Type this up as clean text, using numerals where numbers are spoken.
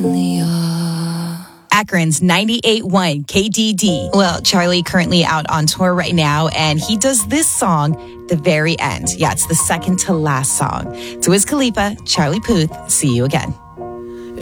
Akron's 98.1 KDD. Well, Charlie currently out on tour right now, and he does this song, The Very End. Yeah, it's the second to last song. So Wiz Khalifa, Charlie Puth, see you again.